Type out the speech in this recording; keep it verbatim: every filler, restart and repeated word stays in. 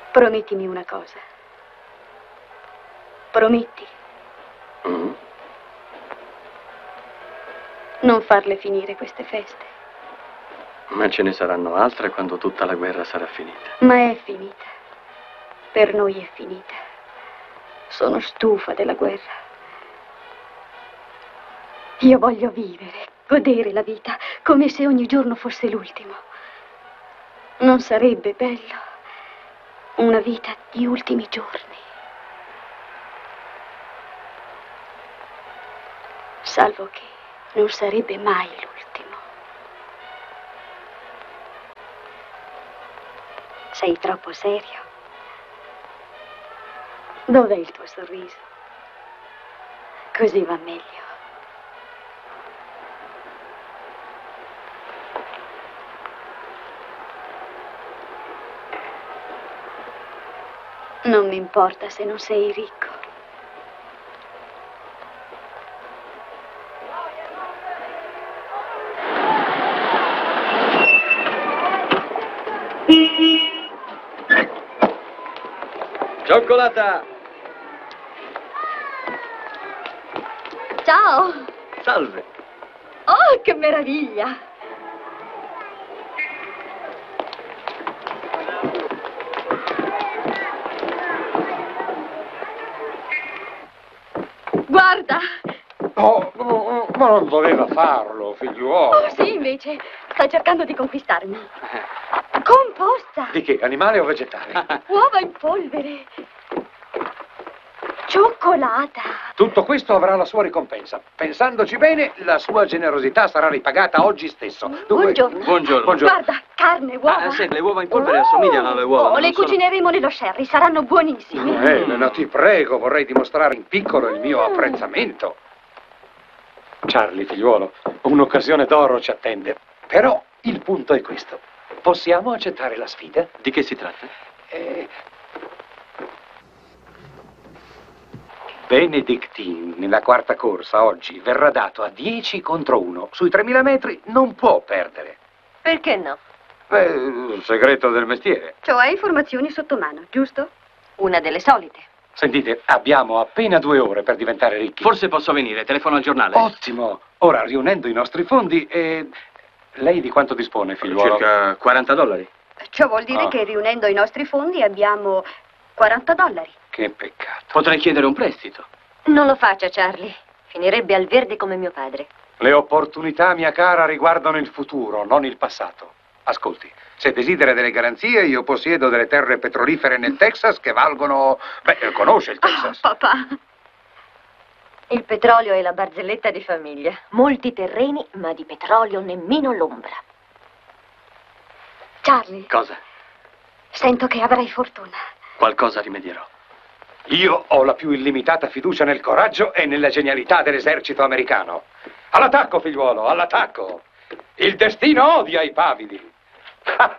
Promettimi una cosa. Prometti. Mm. Non farle finire queste feste. Ma ce ne saranno altre quando tutta la guerra sarà finita. Ma è finita. Per noi è finita. Sono stufa della guerra. Io voglio vivere, godere la vita, come se ogni giorno fosse l'ultimo. Non sarebbe bello una vita di ultimi giorni? Salvo che non sarebbe mai l'ultimo. Sei troppo serio. Dov'è il tuo sorriso? Così va meglio. Non mi importa se non sei ricco. Cioccolata! Ciao! Salve! Oh, che meraviglia! Guarda! Oh, oh, ma non doveva farlo, figliuolo. Oh, sì, invece. Sta cercando di conquistarmi. Composta! Di che, animale o vegetale? Uova in polvere. Cioccolata. Tutto questo avrà la sua ricompensa. Pensandoci bene, la sua generosità sarà ripagata oggi stesso. Dunque... Buongiorno. Buongiorno. Buongiorno. Guarda, carne, uova. Ah, sì, le uova in polvere assomigliano alle uova. Oh, ma le non sono- cucineremo nello sherry, saranno buonissime. Elena, ti prego, vorrei dimostrare in piccolo il mio apprezzamento. Charlie, figliuolo, un'occasione d'oro ci attende. Però il punto è questo. Possiamo accettare la sfida? Di che si tratta? Eh... Benedictine, nella quarta corsa, oggi, verrà dato a dieci contro uno. Sui tremila metri non può perdere. Perché no? È il segreto del mestiere. Cioè informazioni sotto mano, giusto? Una delle solite. Sentite, abbiamo appena due ore per diventare ricchi. Forse posso venire, telefono al giornale. Ottimo! Ora, riunendo i nostri fondi, eh, lei di quanto dispone, figliuolo? Circa quaranta dollari. Ciò vuol dire Ah. che riunendo i nostri fondi abbiamo quaranta dollari. Che peccato. Potrei chiedere un prestito. Non lo faccia, Charlie. Finirebbe al verde come mio padre. Le opportunità, mia cara, riguardano il futuro, non il passato. Ascolti, se desidera delle garanzie, io possiedo delle terre petrolifere nel Texas che valgono... Beh, conosce il Texas. Ah, papà. Il petrolio è la barzelletta di famiglia. Molti terreni, ma di petrolio nemmeno l'ombra. Charlie, Cosa? sento che avrai fortuna. Qualcosa rimedierò. Io ho la più illimitata fiducia nel coraggio e nella genialità dell'esercito americano. All'attacco, figliuolo, all'attacco! Il destino odia i pavidi.